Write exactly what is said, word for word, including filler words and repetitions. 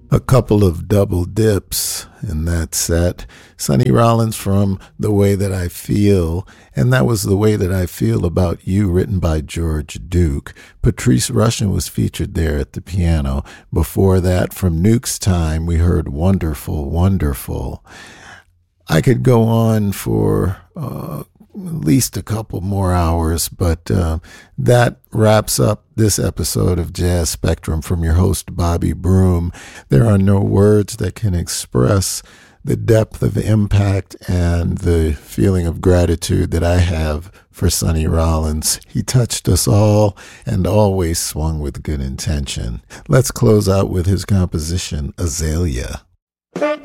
A couple of double dips in that set. Sonny Rollins from The Way That I Feel, and that was The Way That I Feel About You, written by George Duke. Patrice Rushen was featured there at the piano. Before that, from Nuke's time, we heard Wonderful, Wonderful. I could go on for uh, at least a couple more hours, but uh, that wraps up this episode of Jazz Spectrum from your host, Bobby Broom. There are no words that can express the depth of impact and the feeling of gratitude that I have for Sonny Rollins. He touched us all and always swung with good intention. Let's close out with his composition, Azalea.